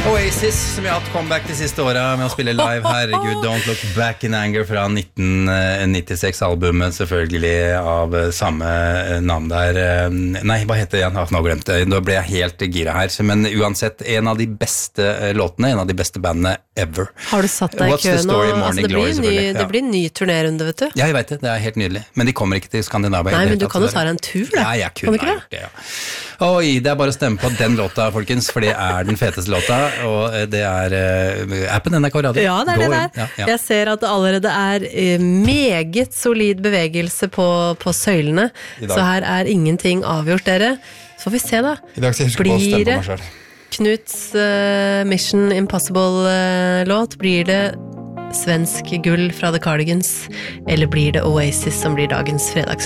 Oasis, som har hatt comeback de siste årene med å spille live. Herregud, Don't Look Back in Anger fra 1996-albumet, selvfølgelig av samme navn der. Nei, hva heter det igjen? Nå glemte jeg. Nå ble jeg helt gira her. Men uansett, en av de beste låtene, en av de beste bandene ever. Har du satt deg i køen nå? Altså, det blir en ny turnérunde, vet du. Ja, jeg vet det. Det er helt nydelig. Men de kommer ikke til Skandinavia. Nei, men du kan jo ta deg en tur, da. Ja, jeg kunne ha gjort det, ja. Oi, det er bare å stemme på den låta, folkens, for det er den feteste låta, og det er på NRK Radio. Ja, det er det der. Ja. Jeg ser at det allerede er meget solid bevegelse på søylene, så her er ingenting avgjort, dere. Så får vi se da. I dag skal jeg huske på å stemme på meg selv. Knuts Mission Impossible-låt, blir det svensk gull fra The Cardigans, eller blir det Oasis som blir dagens fredags?